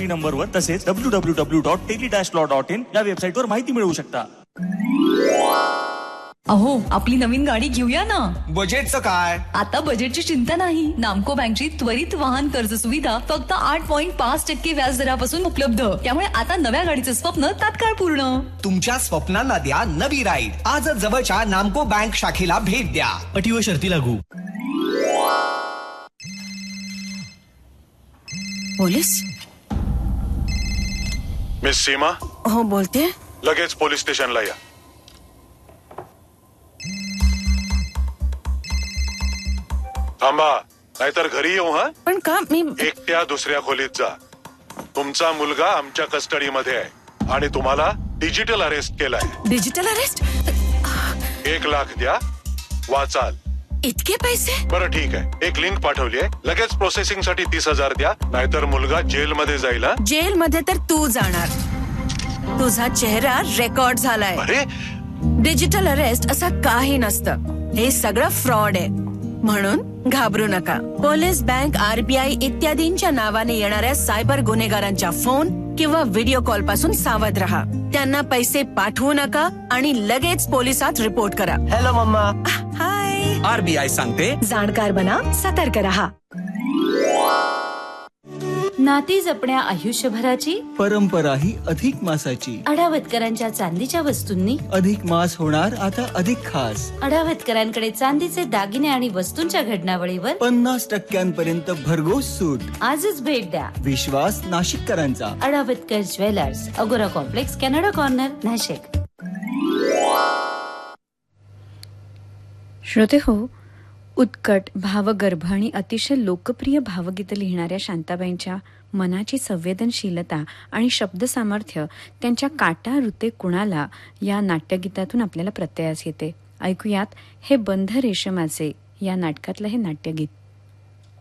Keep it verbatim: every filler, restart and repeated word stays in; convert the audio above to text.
Free नंबरवर तसेच W W W dot tele dash law dot in या वेबसाईटवर माहिती मिळवू शकता. अहो, आपली नवीन गाडी घेऊया ना. बजेटचं काय? आता बजेटची चिंता नाही. नामको बँकची त्वरित वाहन कर्ज सुविधा फक्त आठ पॉईंट पाच टक्के व्याज दरापासून उपलब्ध. त्यामुळे आता नव्या गाडीचं स्वप्न तात्काळ पूर्ण. तुमच्या स्वप्नांना द्या नवी राईड. आजच जवळच्या नामको बँक शाखेला भेट द्या. अटी व शर्ती लागू. पोलीस? मिस सीमा? हो, बोलते. लगेच पोलीस स्टेशनला या. थांबा, नाहीतर घरी येऊ. हा, पण का? मी एकट्या दुसऱ्या खोलीत जा. तुमचा मुलगा आमच्या कस्टडीमध्ये आहे आणि तुम्हाला डिजिटल अरेस्ट केलाय. Digital arrest? एक लाख द्या, वाचाल. इतके पैसे? बरं ठीक आहे, एक लिंक पाठवली आहे. लगेच प्रोसेसिंग साठी तीस हजार द्या, नाहीतर मुलगा जेल मध्ये जाईल. जेल मध्ये तर तू जाणार. तुझा चेहरा रेकॉर्ड झालाय. अरे, डिजिटल अरेस्ट असं काही नसतं. हे सगळं फ्रॉड आहे. म्हणून घाबरू नका. पोलीस, बँक, आरबीआय इत्यादींच्या नावाने येणाऱ्या सायबर गुन्हेगारांच्या फोन किंवा व्हिडिओ कॉल पासून सावध रहा. त्यांना पैसे पाठवू नका आणि लगेच पोलिसात रिपोर्ट करा. Hello mamma. हाय. आरबीआय सांगते, जाणकार बना, सतर्क रहा. नाती जपण्या आयुष्यभराची परंपरा ही अधिक मासाची. अडावतकरांच्या चांदीच्या वस्तूंनी अधिक मास होणार आता अधिक खास. अडावतकरांकडे चांदीचे दागिने आणि वस्तूंच्या घडणावळीवर पन्नास टक्क्यांपर्यंत भरघोस सूट. आजच भेट द्या. विश्वास नाशिककरांचा. अडावतकर ज्वेलर्स, अगोरा कॉम्प्लेक्स, कॅनडा कॉर्नर, नाशिक. श्रोते हो, उत्कट, भावगर्भ आणि अतिशय लोकप्रिय भावगीतं लिहिणाऱ्या शांताबाईंच्या मनाची संवेदनशीलता आणि शब्दसामर्थ्य त्यांच्या काटा रुते कुणाला या नाट्यगीतातून आपल्याला प्रत्ययास येते. ऐकूयात हे बंध रेशमाचे या नाटकातलं हे नाट्यगीत.